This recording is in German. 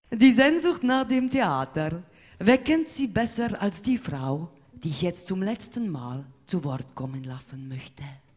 Die Sehnsucht nach dem Theater, wer kennt sie besser als die Frau, die ich jetzt zum letzten Mal zu Wort kommen lassen möchte?